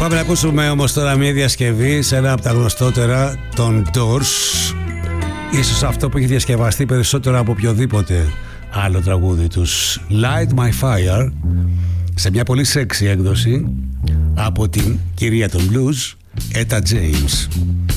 Πάμε να ακούσουμε όμως τώρα μια διασκευή σε ένα από τα γνωστότερα, των Doors. Ίσως αυτό που έχει διασκευαστεί περισσότερο από οποιοδήποτε άλλο τραγούδι τους. Light My Fire, σε μια πολύ sexy έκδοση από την κυρία των blues, Etta James.